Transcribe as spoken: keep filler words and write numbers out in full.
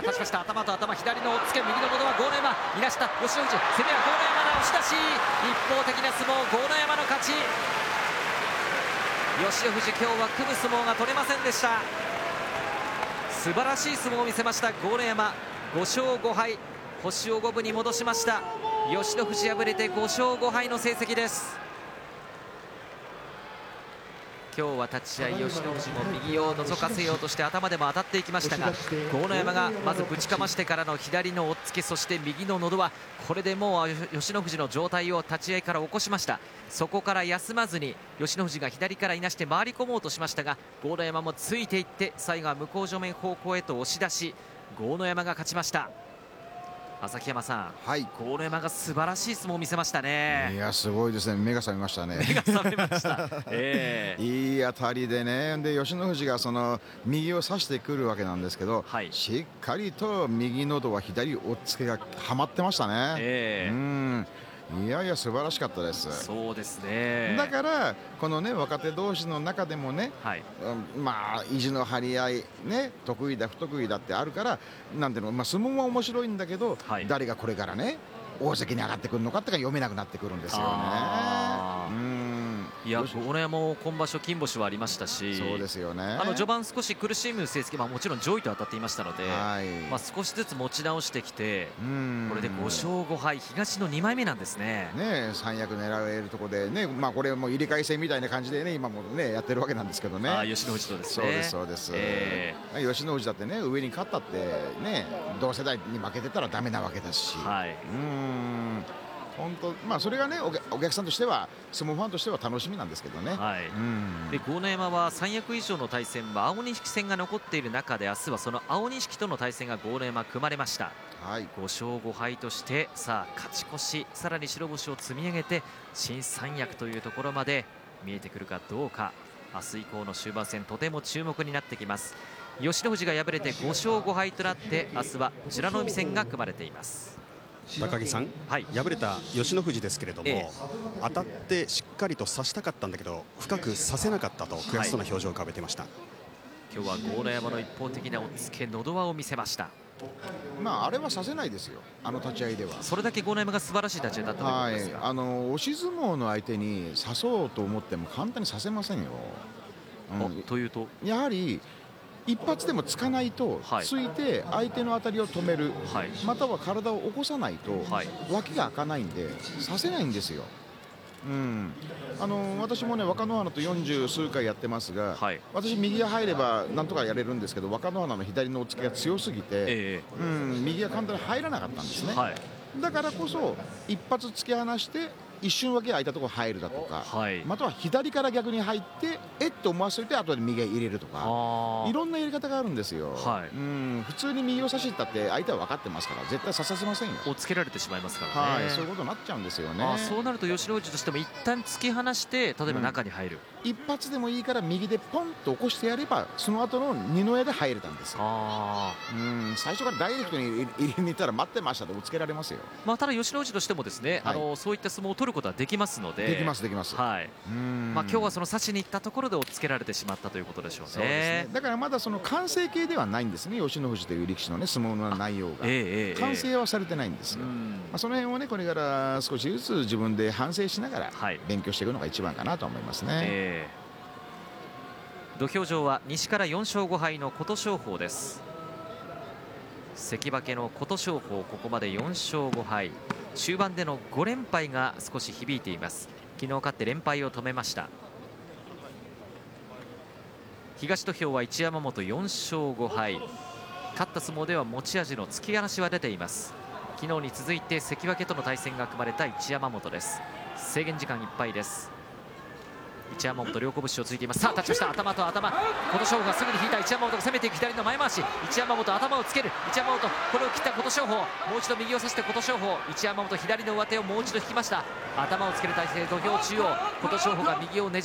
あ立ちました。頭と頭、左の押っつけ、右の喉は豪ノ山、いなした吉野富士、攻めは豪ノ山の押し出し、一方的な相撲、豪ノ山の勝ち。吉野富士、今日は組む相撲が取れませんでした。素晴らしい相撲を見せました豪ノ山。ごしょうごはい星を五分に戻しました。吉野富士敗れてごしょうごはいの成績です。今日は立ち合い吉野富士も右を覗かせようとして頭でも当たっていきましたが、豪ノ山がまずぶちかましてからの左の押っつけ、そして右の喉輪、これでもう吉野富士の状態を立ち合いから起こしました。そこから休まずに吉野富士が左からいなして回り込もうとしましたが、豪ノ山もついていって最後は向正面方向へと押し出し、豪ノ山が勝ちました。旭山さん、はい、豪ノ山が素晴らしい相撲を見せましたね。 いやすごいですね。目が覚めましたね。 目が覚めました、えー、いい当たりでね。で吉野富士がその右を差してくるわけなんですけど、はい、しっかりと右のどは左押っつけがはまってましたね、えー、うんいやいや素晴らしかったです。 そうですね。 だからこのね若手同士の中でもね、はい、うん、まあ意地の張り合いね、得意だ不得意だってあるからなんていうの、まあ、相撲は面白いんだけど、はい、誰がこれからね大関に上がってくるのかってか読めなくなってくるんですよね。うんいや豪ノ山も今場所金星はありましたし、 そうですよね。 あの序盤少し苦しむ成績、まあ、もちろん上位と当たっていましたので、はい、まあ少しずつ持ち直してきて、これでごしょうごはい東のにまいめなんですね。 ね三役狙えるところでね、まあこれも入れ替え戦みたいな感じでね今もねやってるわけなんですけどね。 あ吉野富士とですね。 そうですそうです、えー、吉野富士だってね上に勝ったってね同世代に負けてたらダメなわけだし、はい、うん本当、まあそれがねお客さんとしては相撲ファンとしては楽しみなんですけどね。はい、 うんで豪ノ山は三役以上の対戦は青錦戦が残っている中で、明日はその青錦との対戦が豪ノ山組まれました。はい、ごしょうごはいとしてさあ勝ち越し、さらに白星を積み上げて新三役というところまで見えてくるかどうか、明日以降の終盤戦とても注目になってきます。吉野富士が敗れてごしょうごはいとなって明日は美ノ海戦が組まれています。 高木さん、はい、敗れた吉野富士ですけれども、ええ、当たってしっかりと差したかったんだけど深く差せなかったと悔しそうな表情を浮かべていました。はい、 今日は豪ノ山の一方的な押っつけ喉輪を見せました。 まああれはさせないですよ、あの立ち合いでは。 それだけ豪ノ山が素晴らしい立ち合いだったということですか。 はい、あの押し相撲の相手に差そうと思っても簡単にさせませんよ。 うん、というとやはり一発でもつかないと、はい、ついて相手の当たりを止める、はい、または体を起こさないと、はい、脇が開かないんでさせないんですよ。うん、あの私もね若乃花とよんじゅう数回やってますが、はい、私右が入ればなんとかやれるんですけど若乃花の左の押っつけが強すぎて、えーうん、右が簡単に入らなかったんですね。はい、だからこそ一発突き放して一瞬だけ空いたところ入るだとか、はい、または左から逆に入ってえっと思わせて後で右へ入れるとか、いろんなやり方があるんですよ。はい、うん普通に右を差しに行ったって相手は分かってますから絶対差させませんよ。 をつけられてしまいますからね。 はい、そういうことになっちゃうんですよね。 あそうなると吉野富士としても一旦突き放して例えば中に入る、 うん、一発でもいいから右でポンと起こしてやればその後の二の矢で入れたんですよ。あうん最初からダイレクトに入れに行ったら待ってましたとつけられますよ。 まあ、ただ吉野富士としてもですね、はい、あのそういった相撲を取ることはできますので。 できますできます。 はい。まあ今日はその差しに行ったところで押っつけられてしまったということでしょうね。 そうですね。だからまだその完成形ではないんですね。吉野富士という力士のね相撲の内容が、えー、完成はされてないんですよ。まあその辺をねこれから少しずつ自分で反省しながら勉強していくのが一番かなと思いますね。えー、土俵上は西からよんしょうごはいの琴勝峰です。関脇の琴勝峰ここまでよんしょうごはい、終盤でのごれんぱいが少し響いています。昨日勝って連敗を止めました。東土俵は一山本よんしょうごはい、勝った相撲では持ち味の突き放しは出ています。昨日に続いて関脇との対戦が組まれた一山本です。制限時間いっぱいです。一山本両拳をついています。さあ立ちました。頭と頭、琴勝峰がすぐに引いた。一山本が攻めていく左の前回し、一山本頭をつける。一山本これを切った琴勝峰、もう一度右を差して琴勝峰、一山本左の上手をもう一度引きました。頭をつける体勢、土俵中央、琴勝峰が右をねじ